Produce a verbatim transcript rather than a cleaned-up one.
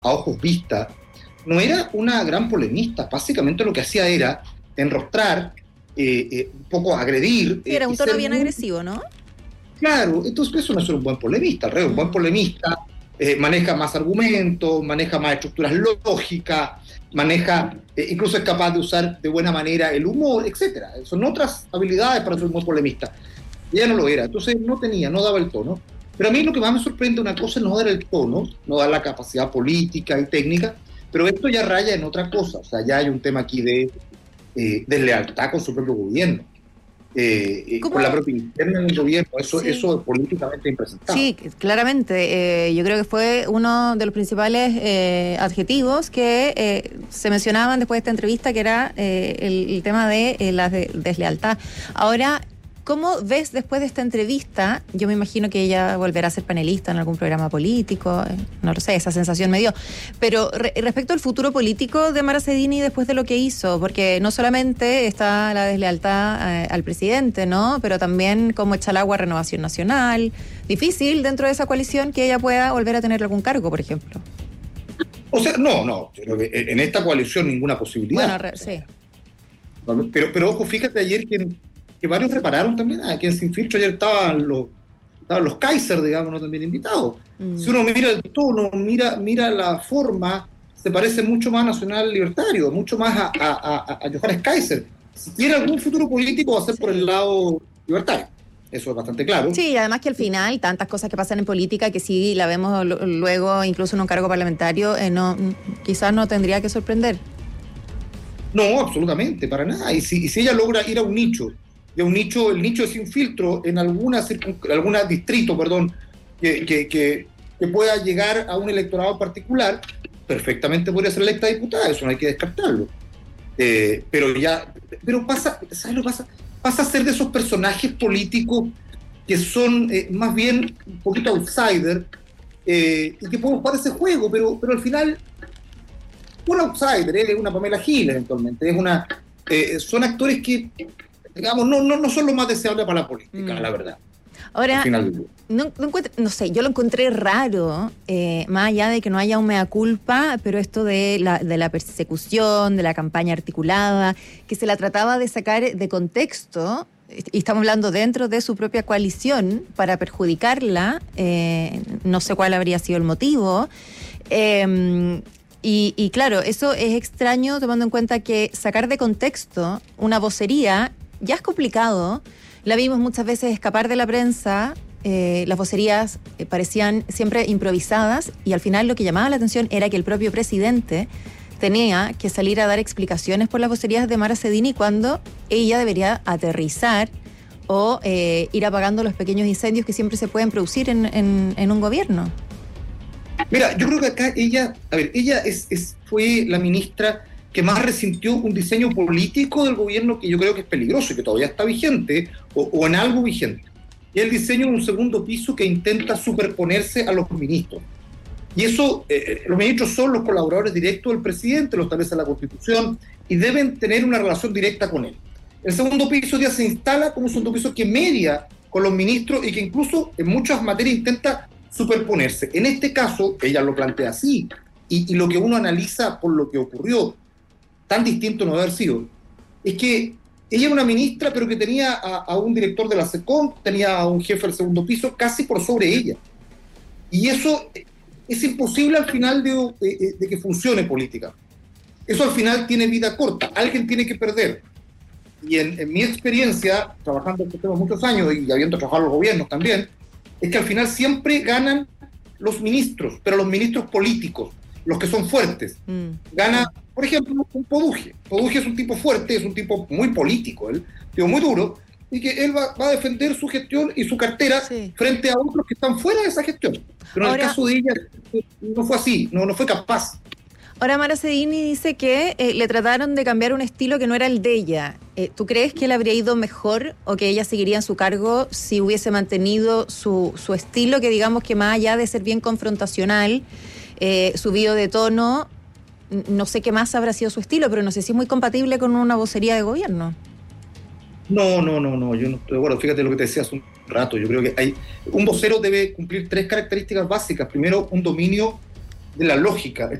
a ojos vistas, no era una gran polemista. Básicamente lo que hacía era enrostrar, eh, eh, un poco agredir. Sí, era eh, un tono bien muy agresivo, ¿no? Claro, entonces eso no es un buen polemista. Al revés, un buen polemista eh, maneja más argumentos, maneja más estructuras lógicas, maneja, eh, incluso es capaz de usar de buena manera el humor, etcétera. Son otras habilidades para ser un buen polemista. Ella no lo era, entonces no tenía, no daba el tono. Pero a mí lo que más me sorprende, una cosa es no dar el tono, no dar la capacidad política y técnica, pero esto ya raya en otra cosa. O sea, ya hay un tema aquí de eh, deslealtad con su propio gobierno. Eh, con la propia interna del gobierno, eso, sí. Eso es políticamente impresentable. Sí, claramente. Eh, yo creo que fue uno de los principales eh, adjetivos que eh, se mencionaban después de esta entrevista, que era eh, el, el tema de eh, la de, deslealtad. Ahora, ¿cómo ves después de esta entrevista? Yo me imagino que ella volverá a ser panelista en algún programa político, no lo sé, esa sensación me dio. Pero re- respecto al futuro político de Mara Sedini después de lo que hizo, porque no solamente está la deslealtad eh, al presidente, ¿no? Pero también cómo echa el agua a Renovación Nacional. Difícil dentro de esa coalición que ella pueda volver a tener algún cargo, por ejemplo. O sea, no, no, pero en esta coalición ninguna posibilidad. Bueno, re- sí. Pero, pero ojo, fíjate ayer que... que varios repararon también, aquí en Sin Filtro ayer estaban los, estaban los Kaiser, digamos, ¿no? También invitados. Mm. Si uno mira el tono, mira, mira la forma, se parece mucho más a Nacional Libertario, mucho más a, a, a, a Johannes Kaiser. Si tiene algún futuro político va a ser sí. por el lado libertario. Eso es bastante claro. Sí, y además que al final, tantas cosas que pasan en política que sí la vemos luego, incluso en un cargo parlamentario, eh, no, quizás no tendría que sorprender. No, absolutamente, para nada. Y si, y si ella logra ir a un nicho, de un nicho, el nicho de Sin Filtro en alguna, alguna distrito, perdón, que, que, que, que pueda llegar a un electorado particular, perfectamente podría ser electa diputada, eso no hay que descartarlo. Eh, pero ya, pero pasa, ¿sabes lo que pasa? Pasa a ser de esos personajes políticos que son eh, más bien un poquito outsider eh, y que pueden jugar ese juego, pero, pero al final, un outsider, es eh, una Pamela Giles eventualmente, es una, eh, son actores que digamos, no, no, no son lo más deseable para la política, mm. la verdad. Ahora, no, no, encuentro, no sé, yo lo encontré raro, eh, más allá de que no haya un mea culpa, pero esto de la, de la persecución, de la campaña articulada, que se la trataba de sacar de contexto, y estamos hablando dentro de su propia coalición, para perjudicarla, eh, no sé cuál habría sido el motivo, eh, Y, y claro, eso es extraño tomando en cuenta que sacar de contexto una vocería ya es complicado. La vimos muchas veces escapar de la prensa, eh, las vocerías eh, parecían siempre improvisadas y al final lo que llamaba la atención era que el propio presidente tenía que salir a dar explicaciones por las vocerías de Mara Sedini cuando ella debería aterrizar o eh, ir apagando los pequeños incendios que siempre se pueden producir en, en, en un gobierno. Mira, yo creo que acá ella, a ver, ella es, es, fue la ministra que más resintió un diseño político del gobierno que yo creo que es peligroso y que todavía está vigente o, o en algo vigente. Y el diseño de un segundo piso que intenta superponerse a los ministros. Y eso, eh, los ministros son los colaboradores directos del presidente, lo establece la Constitución, y deben tener una relación directa con él. El segundo piso ya se instala como un segundo piso que media con los ministros y que incluso en muchas materias intenta superponerse. En este caso, ella lo plantea así, y, y lo que uno analiza por lo que ocurrió, tan distinto no debe haber sido, es que ella era una ministra, pero que tenía a, a un director de la SECOM, tenía a un jefe del segundo piso, casi por sobre ella. Y eso es imposible al final de, de, de que funcione política. Eso al final tiene vida corta, alguien tiene que perder. Y en, en mi experiencia, trabajando en este tema muchos años y habiendo trabajado en los gobiernos también, es que al final siempre ganan los ministros, pero los ministros políticos, los que son fuertes. Mm. Gana, por ejemplo, un Poduje. Poduje es un tipo fuerte, es un tipo muy político, él, digo, muy duro, y que él va, va a defender su gestión y su cartera sí. frente a otros que están fuera de esa gestión. Pero Ahora, en el caso de ella no fue así, no, no fue capaz. Ahora Mara Sedini dice que eh, le trataron de cambiar un estilo que no era el de ella. Eh, ¿Tú crees que le habría ido mejor o que ella seguiría en su cargo si hubiese mantenido su, su estilo, que digamos que más allá de ser bien confrontacional, eh, subido de tono, no sé qué más habrá sido su estilo, pero no sé si es muy compatible con una vocería de gobierno? No, no, no, no, yo no estoy de acuerdo. Fíjate lo que te decía hace un rato. Yo creo que hay un vocero debe cumplir tres características básicas. Primero, un dominio de la lógica.